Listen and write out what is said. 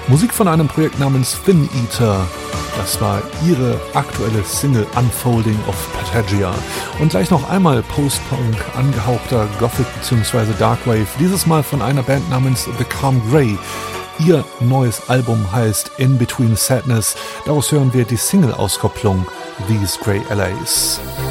Musik von einem Projekt namens Thin Eater. Das war ihre aktuelle Single Unfolding of Patagia. Und gleich noch einmal Post-Punk angehauchter Gothic bzw. Darkwave, dieses Mal von einer Band namens The Calm Grey. Ihr neues Album heißt In Between Sadness. Daraus hören wir die Single-Auskopplung These Grey LAs.